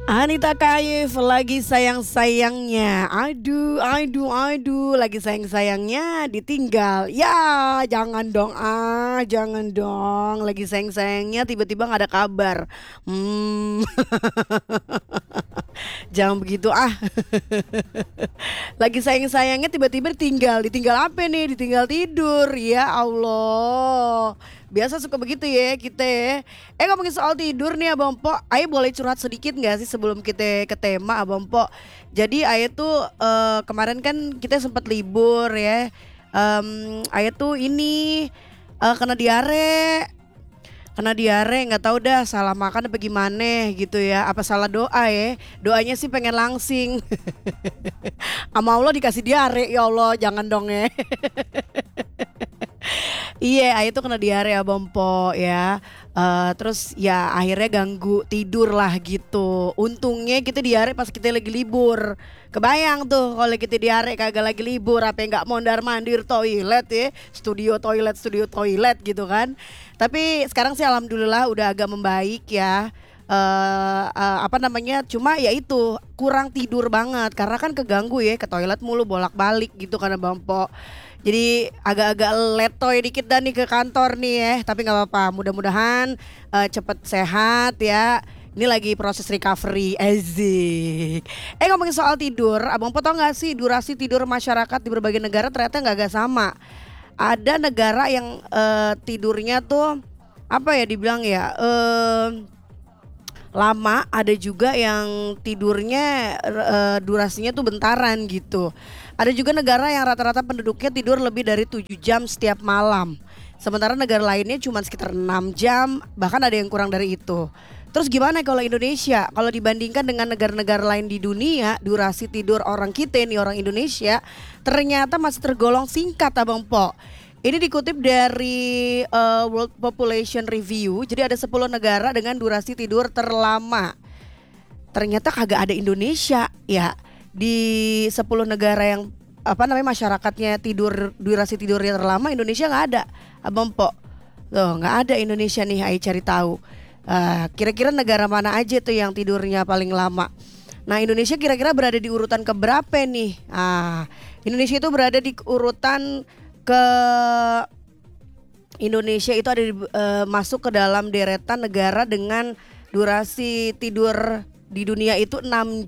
Anita Kaif lagi sayang-sayangnya. Aduh, lagi sayang-sayangnya ditinggal. Ya, jangan dong, jangan dong. Lagi sayang-sayangnya tiba-tiba nggak ada kabar. Hmm, jangan begitu ah. Lagi sayang-sayangnya tiba-tiba ditinggal. Ditinggal apa nih? Ditinggal tidur. Ya Allah. Biasa suka begitu ya kita ya. Ngomongin soal tidur nih Abang Po, Ayo boleh curhat sedikit nggak sih sebelum kita ke tema Abang Po? Jadi Ayo tuh kemarin kan kita sempat libur ya. Ayo tuh ini kena diare. Kena diare nggak tahu dah salah makan apa gimana gitu ya. Apa salah doa ya? Doanya sih pengen langsing. Sama Allah dikasih diare ya Allah jangan dong ya. Iya, Ayah tuh kena diare ya Bompo ya. Terus ya akhirnya ganggu tidur lah gitu. Untungnya kita diare pas kita lagi libur. Kebayang tuh kalau kita diare kagak lagi libur, apa yang nggak mondar mandir toilet ya, studio toilet gitu kan. Tapi sekarang sih alhamdulillah udah agak membaik ya. Apa namanya? Cuma ya itu kurang tidur banget karena kan keganggu ya ke toilet mulu bolak-balik gitu karena Bompo. Jadi agak-agak letoy dikit dah nih ke kantor nih ya. Tapi nggak apa-apa. Mudah-mudahan cepet sehat ya. Ini lagi proses recovery, Ezik. Ngomongin soal tidur, abang potong nggak sih durasi tidur masyarakat di berbagai negara ternyata nggak sama. Ada negara yang tidurnya tuh apa ya dibilang ya lama, ada juga yang tidurnya durasinya tuh bentaran gitu. Ada juga negara yang rata-rata penduduknya tidur lebih dari 7 jam setiap malam. Sementara negara lainnya cuma sekitar 6 jam, bahkan ada yang kurang dari itu. Terus gimana kalau Indonesia? Kalau dibandingkan dengan negara-negara lain di dunia, durasi tidur orang kita nih orang Indonesia ternyata masih tergolong singkat Abang Po. Ini dikutip dari World Population Review. Jadi ada 10 negara dengan durasi tidur terlama. Ternyata kagak ada Indonesia ya. Di 10 negara yang apa namanya masyarakatnya tidur durasi tidurnya terlama, Indonesia nggak ada. Abang Po. Loh, nggak ada Indonesia nih, ayo cari tahu. Kira-kira negara mana aja tuh yang tidurnya paling lama? Nah, Indonesia kira-kira berada di urutan keberapa nih? Indonesia itu berada di urutan ke Indonesia itu ada masuk ke dalam deretan negara dengan durasi tidur di dunia itu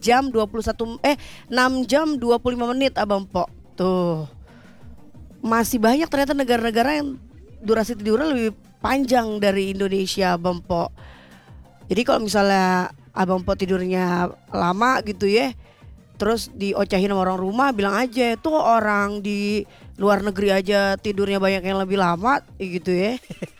6 jam 25 menit Abang Po. Tuh. Masih banyak ternyata negara-negara yang durasi tidurnya lebih panjang dari Indonesia Abang Po. Jadi kalau misalnya Abang Po tidurnya lama gitu ya, terus diocahin sama orang rumah, bilang aja tuh orang di luar negeri aja tidurnya banyak yang lebih lama gitu ya.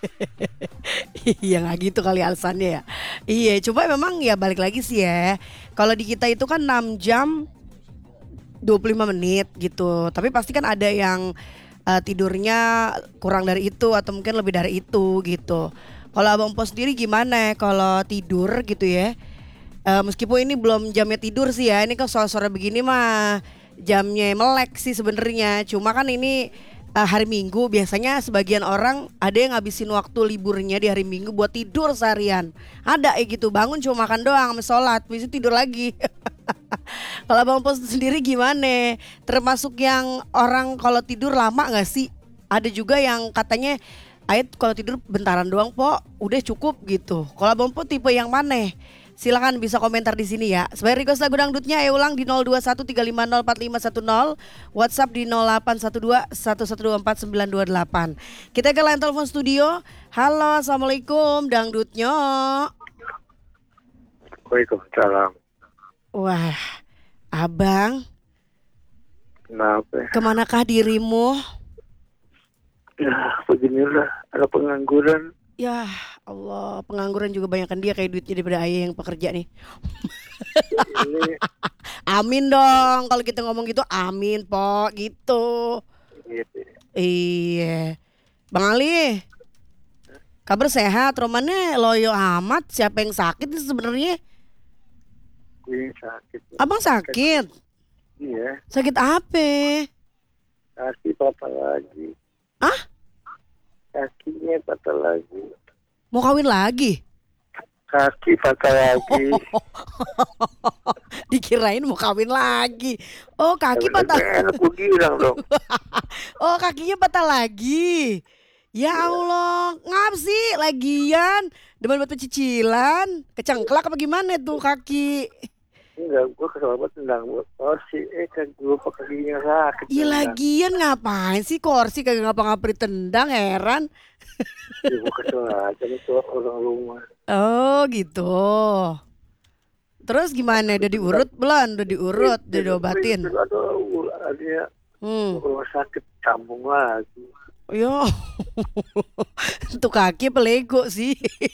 Iya nggak gitu kali alasannya ya. Iya coba memang ya balik lagi sih ya. Kalau di kita itu kan 6 jam 25 menit gitu. Tapi pasti kan ada yang tidurnya kurang dari itu atau mungkin lebih dari itu gitu. Kalau Abang Po sendiri gimana kalau tidur gitu ya? Meskipun ini belum jamnya tidur sih ya, ini kan sore-sore begini mah jamnya melek sih sebenarnya. Cuma kan ini hari Minggu biasanya sebagian orang ada yang ngabisin waktu liburnya di hari Minggu buat tidur seharian. Ada gitu, bangun cuma makan doang sama sholat, bisa tidur lagi. Kalau Bang Pos sendiri gimana? Termasuk yang orang kalau tidur lama nggak sih? Ada juga yang katanya Ayat kalau tidur bentaran doang Po, udah cukup gitu. Kalau Bang Po tipe yang mana? Silakan bisa komentar di sini ya. Sebagai request lagu dangdutnya ulang di 0213504510, WhatsApp di 081211249928. Kita ke line telepon studio. Halo, Assalamualaikum dangdutnya. Waalaikumsalam. Wah, Abang, Kenapa? kemanakah dirimu? Ya, beginilah. Ada pengangguran. Ya Allah, pengangguran juga banyakkan dia kayak duitnya daripada ayah yang pekerja nih. Ini Amin dong, kalau kita ngomong gitu amin po gitu. gitu. Iya. Bang Ali, kabar sehat? Romannya loyo amat. Siapa yang sakit sih sebenarnya? Ini sakit. Abang sakit? Iya, Sakit apa? kaki patah lagi. Ah? Kakinya patah lagi. Mau kawin lagi? Kaki patah lagi. Dikirain mau kawin lagi. Oh, kaki Tapi patah. enak gue bilang dong. Oh, kakinya patah lagi. Ya Ya, Allah, ngap sih lagian. Demen buat pecicilan. Kecengklak apa gimana tuh kaki? enggak, gue kesel banget tendang kursi. Kan gue pakai kakinya sakit Iya tendang. lagian ngapain sih kursi kagak ngapa-ngapain ditendang, heran. Ya gue kesel aja nih tuh orang rumah. Oh gitu. Terus gimana? Udah Tendang. diurut belum? Udah diurut, udah diobatin. Itu ada adanya Hmm. mau ke rumah sakit sambung lagi. Yo, tuh kaki pelego sih.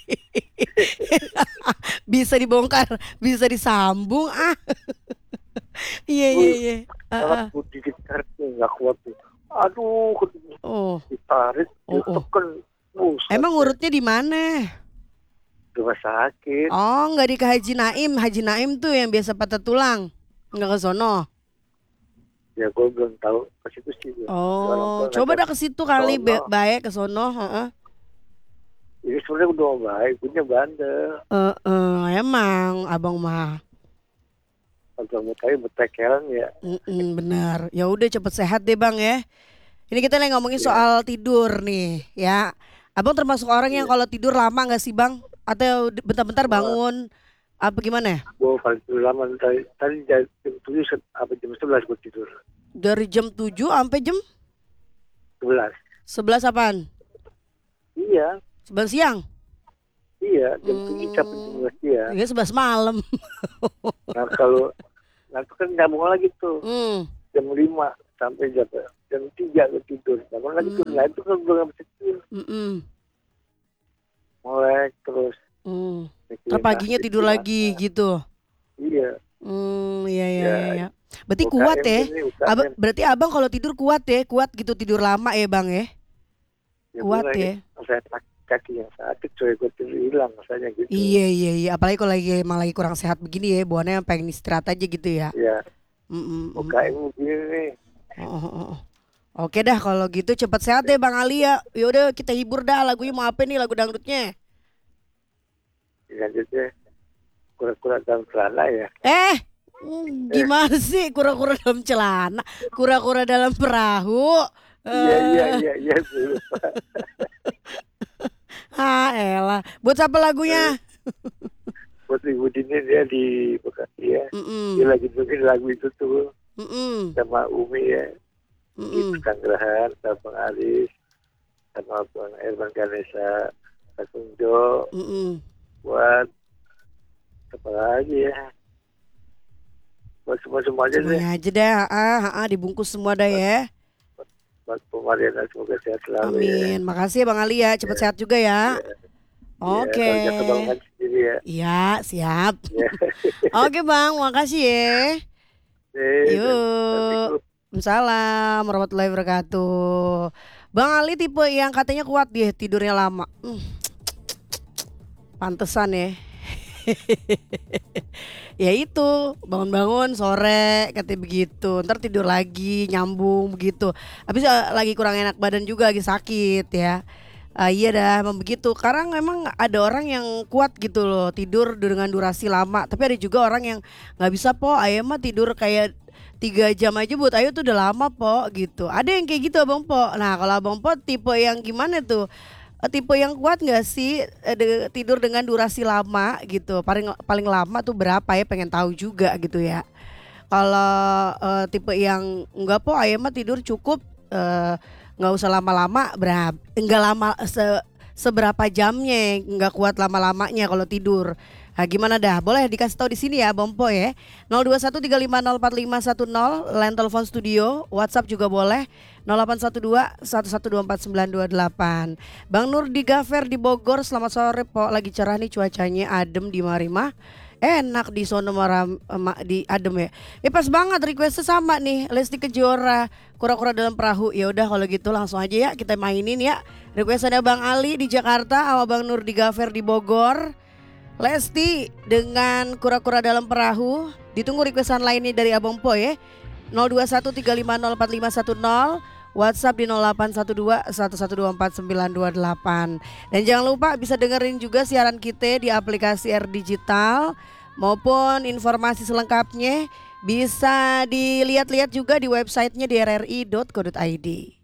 Bisa dibongkar, bisa disambung. Ah, iya iya Gue iya. sangat Ah, ah. gue digigit kartu nggak kuat tuh. Aduh, Oh, ditarik, oh, oh. ditekan. Buset, Emang urutnya di mana? rumah sakit. Oh, nggak di ke Haji Naim. Haji Naim tuh yang biasa patah tulang. Nggak ke sono. Ya gue belum tahu ke situ sih. Orang Oh, tua coba ngajak dah ke situ kali sono. baik ke sono. Heeh. Ini sebenarnya udah baik, punya bandel. Emang abang mah. Agak mau tahu betekelan ya. Benar. Ya udah cepet sehat deh bang ya. Ini kita lagi ngomongin Ya, soal tidur nih ya. Abang termasuk orang yang ya. kalau tidur lama nggak sih bang? Atau bentar-bentar Wah, bangun? Apa gimana? gue paling tidur lama tadi jam 7 apa jam 11 gue tidur. Dari jam 7 sampai jam 11. 11 apaan? Iya, 11 siang? iya jam 7 sampai jam Hmm, 11 ya. ya 11 malam. Nah kalau nanti kan nyambung lagi tuh Hmm, jam 5 sampai jam 3 gue tidur. Bangun lagi tuh, hmm, nah itu kan gue gak bisa tidur. hmm, Mulai terus hmm. Ntar mikirin paginya nasib tidur gimana. lagi gitu. Iya, Iya iya ya iya. Iya. Berarti kuat UKM ya? ini UKM. Berarti abang kalau tidur kuat ya? Kuat gitu tidur lama ya bang ya? Ya gue Kuat lagi ya? saya kaki yang sakit coy gue tidur hilang rasanya gitu. Iya iya iya. Apalagi kalau lagi emang lagi kurang sehat begini ya, bawaannya pengen istirahat aja gitu ya. Ya Mm. UKM begini nih. Oh, oh, oh, oh. Oke dah kalau gitu cepet sehat deh Bang Ali ya. Yaudah kita hibur dah lagunya mau apa nih lagu dangdutnya? Selanjutnya kura-kura dalam celana ya. Eh, Eh, gimana sih kura-kura dalam celana, kura-kura dalam perahu? iya Eh, iya gue lupa. elah. Buat siapa lagunya? Buat Ibu Dini dia di Bekasi ya. Dia Mm-mm, lagi bikin lagu itu tuh mm-mm, sama Umi ya. Itu mm-mm, Kang Grahan sama Bang Aris sama Bang Erman Ganesha, Kak Sungjo, mm-mm. buat apa lagi ya? Buat semua aja deh. Semuanya aja dah, dibungkus semua dah Buat, ya. buat Mariana semoga sehat selalu ya. Amin. Makasih ya Bang Ali ya, cepet Ya, sehat juga ya. ya, ya. Oke. Kalau jangan kebangun sendiri ya. Iya, siap. Ya. Oke Bang, makasih ya. Yuk. Assalamualaikum. Waalaikumsalam warahmatullahi wabarakatuh. Bang Ali tipe yang katanya kuat dia tidurnya lama. Pantesan ya. Ya itu bangun-bangun sore katanya begitu. Ntar tidur lagi nyambung begitu. Habis lagi kurang enak badan juga lagi sakit ya. Iya dah emang begitu. Karena memang ada orang yang kuat gitu loh tidur dengan durasi lama. Tapi ada juga orang yang nggak bisa po. Ayo mah tidur kayak 3 jam aja buat Ayu tuh udah lama po gitu. Ada yang kayak gitu abang po. Nah kalau abang po tipe yang gimana tuh? Tipe yang kuat nggak sih tidur dengan durasi lama gitu? Paling paling lama tuh berapa ya? Pengen tahu juga gitu ya. Kalau tipe yang enggak po, ayam mah tidur cukup nggak usah lama-lama berapa? Enggak lama seberapa jamnya? Enggak kuat lama-lamanya kalau tidur. Nah, gimana dah? Boleh dikasih tahu di sini ya, Bompo ya. 0213504510 line telepon studio, WhatsApp juga boleh. 0812 1124 928. Bang Nur di Gafer di Bogor, selamat sore po. Lagi cerah nih cuacanya, adem di Marimah. Enak di sono di adem ya. Pas banget requestnya sama nih, Lesti Kejora, kura-kura dalam perahu. Ya udah kalau gitu langsung aja ya kita mainin ya. Requestannya Bang Ali di Jakarta sama Bang Nur di Gafer di Bogor. Lesti dengan kura-kura dalam perahu. Ditunggu requestan lainnya dari Abang Po ya. 0213504510. WhatsApp di 0812 1124 928. Dan jangan lupa bisa dengerin juga siaran kita di aplikasi R Digital maupun informasi selengkapnya bisa dilihat-lihat juga di websitenya di rri.co.id.